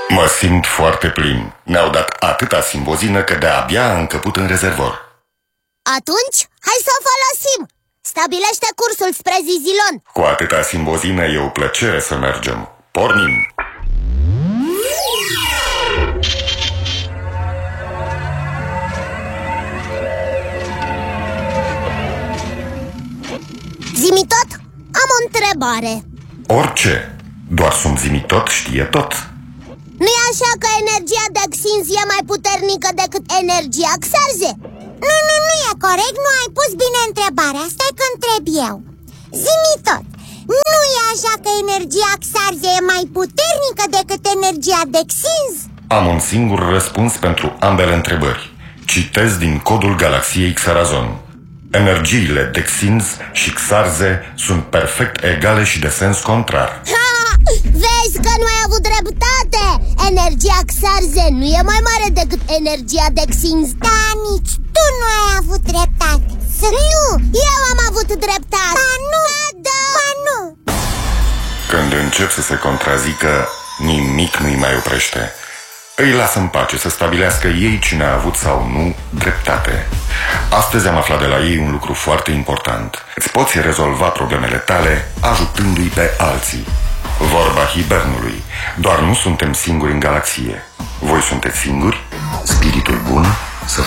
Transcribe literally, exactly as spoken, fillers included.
Mă simt foarte plin. Ne-au dat atâta simbozină că de-abia a încăput în rezervor. Atunci, hai să o folosim! Stabilește cursul spre Zizilon. Cu atâta simbozină e o plăcere să mergem. Pornim! Zi-mi tot, am o întrebare. Orice, doar Sumzimi tot știe tot. Nu-i așa că energia de Xinz e mai puternică decât energia Xarze? Nu, nu, nu e corect, nu ai pus bine întrebarea. Stai că întreb eu. Zi-mi tot, nu e așa că energia Xarze e mai puternică decât energia de Xinz? Am un singur răspuns pentru ambele întrebări. Citez din codul galaxiei Xarazon. Energiile de Xinz și Xarze sunt perfect egale și de sens contrar. Ha! Vezi că nu ai avut dreptate! Energia Xarze nu e mai mare decât energia de Xinz. Da, nici tu nu ai avut dreptate. Nu, eu am avut dreptate. Ba nu, ba da. ba nu. Când încep să se contrazică, nimic nu-i mai oprește. Îi lasă în pace să stabilească ei cine a avut sau nu dreptate. Astăzi am aflat de la ei un lucru foarte important. Îți poți rezolva problemele tale ajutându-i pe alții. Vorba hibernului. Doar nu suntem singuri în galaxie. Voi sunteți singuri? Spiritul bun